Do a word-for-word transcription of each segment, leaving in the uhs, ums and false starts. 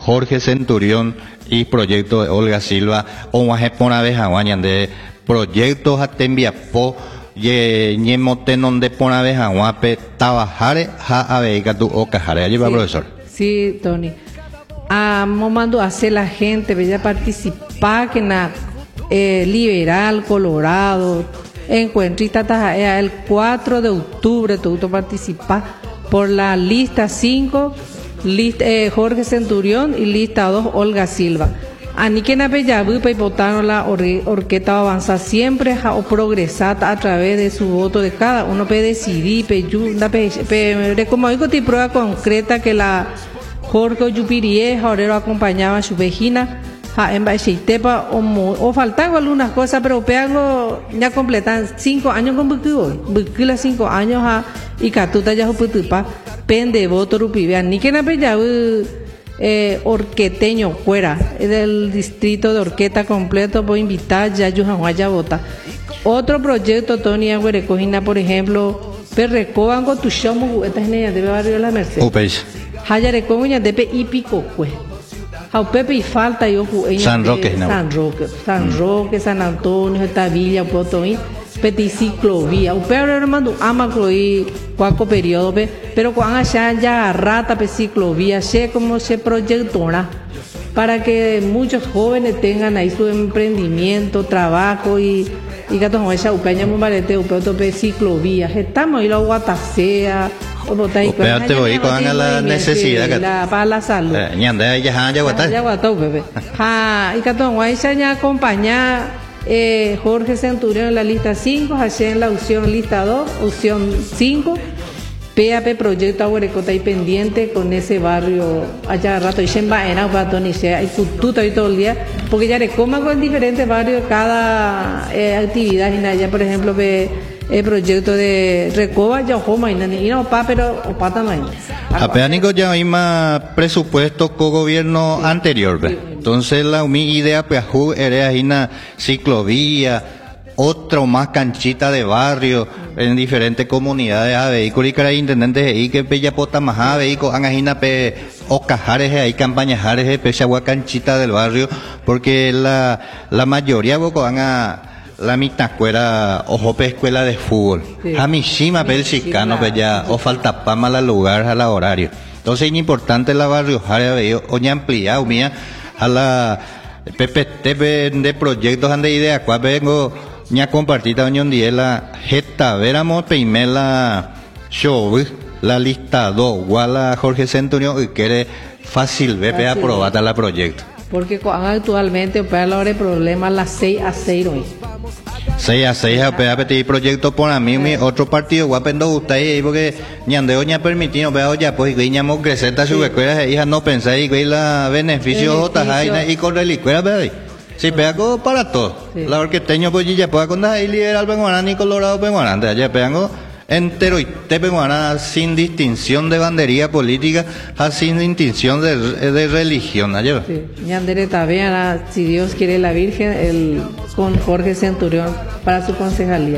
Jorge Centurión y proyecto de Olga Silva, o más por una vez aguañan de proyectos a Tembiapó, y ñemote donde por una vez aguape, tabajare, ja abeica tu ocajare. Allí va, profesor. Sí, Tony. A momento hacer la gente, vaya participar que na eh, Liberal, Colorado, encuentrita el cuatro de octubre, tú participar por la lista cinco, lista, eh, Jorge Centurión y lista dos, Olga Silva. Ani que na peyabu pe votaron la or orquesta avanza siempre o progresar a través de su voto de cada uno pe decidir pe yu pe pe como digo ti prueba concreta que la Jorge Yupirie ahora acompañaba a su vecina ja en Baixitepa o o faltaban algunas cosas pero peago ya completan cinco años con buku buku las cinco años a y catuta ya putupa pende voto rupibe ni que na peyabu Eh, orqueteño fuera del distrito de Orqueta completo voy a invitar ya Yujanguaya vota otro proyecto Tony Aguerecojina por ejemplo perrecoban con tu show esta es de barrio de la Merced Hayarecoña de pe y pico pues Jau Pepe y falta yo San Roque San Roque San Roque San Antonio Tavilla Potoín peti ciclovía o pero hermano ama cloí cuaco periodo pe pero cuando allá ya rata pe ciclovía sé como se proyectora para que muchos jóvenes tengan ahí su emprendimiento trabajo y y que todo esa upeña muy barete upeto pe ciclovía estamos y la guatacea o botai pero te voy con la necesidad que la para la salud ñanda ya ya guata ya guata pepe ja y que todo esa ya acompañar Eh, Jorge Centurión en la lista cinco, Haché en la opción lista dos, opción cinco, P A P Proyecto Aguarecota y pendiente con ese barrio allá rato y en Baena, Batón y sea y tuto y todo el día, porque ya le coman con diferentes barrios cada eh, actividad y allá por ejemplo ve el proyecto de Recoba ya homa y no pa pero pa también. Apenas ya hay más presupuesto con gobierno sí. anterior, ¿ve? Entonces la mi idea pues era una ciclovía, otro más canchita de barrio en diferentes comunidades a vehículos y que hay intendentes ahí que pe ya pota más a vehículos angajina pe o cajares ahí campañajares pe agua canchita del barrio porque la la mayoría poco van a la mitad escuela ojo pe escuela de fútbol sí. a mishima pe el chicano pe ya o falta pama la lugar a la horario entonces es importante la barrio área de o ya ampliado mía a la P P T de proyectos de ideas cuál vengo ya compartida unión de la jeta veramos primera show la lista dos guala Jorge Centurión y quiere fácil ver aprobada la proyecto porque actualmente para la hora de problemas las seis a seis hoy seis a seis a pedir proyecto por a mí mi otro partido guapendo usted porque ñandeo ña permitido veo ya pues que ñamo crecer su escuela hija no pensáis que la beneficio otra y con reliquia ve si pego para todo la orqueteño pues ya pueda con ahí liberal benguarán y colorado benguarán ya pego entero y te benguarán sin distinción de bandería política sin distinción de, de religión allá sí. ñandere también si Dios quiere la Virgen el con Jorge Centurión para su concejalía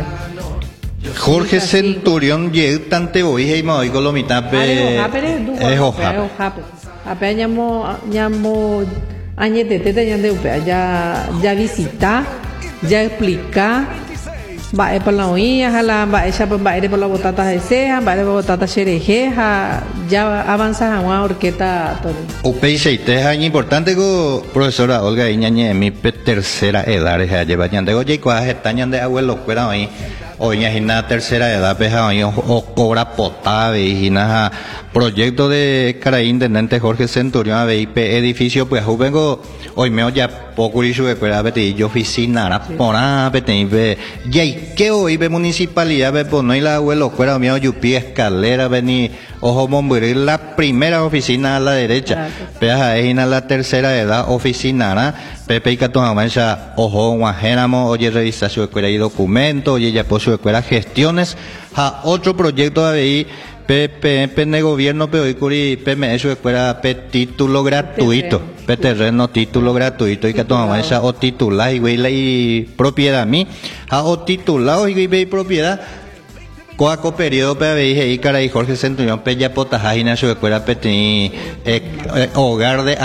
Jorge Centurión llegó tante boija y me voy con lo mitad pe es hoja ape ñamo ñamo añetete ñande upe ya ya visita ya explica va por la oía jala va ella va por la botata de ceja va por botata xerejeja ya avanza a una orquesta todo upe y seite es importante que profesora Olga Iñañe mi tercera edad es lleva ñande oye cuál está ñande abuelo fuera ahí hoy es una tercera edad peja hoy o cobra potable y nada proyecto de cara intendente Jorge Centurión a I P edificio pues vengo hoy me oye poco y sube pero a ver yo oficina por a ver ya y que hoy ve municipalidad ve pues no hay la abuelo fuera mío yupi escalera vení ojo bombería la primera oficina a la derecha peja es la tercera edad oficina Pepe y Catón Amancha, ojo, guajéramo, oye, revisa su escuela y documentos, oye, ya por su escuela gestiones, a otro proyecto de ahí, Pepe, P de gobierno, pero y P M su escuela, P título gratuito, P terreno, título gratuito, y Catón Amancha, o titular, y y propiedad, mí, a o titulado, y propiedad, coaco periodo P B I y cara y Jorge Centurión, P ya potajajina su escuela, P hogar de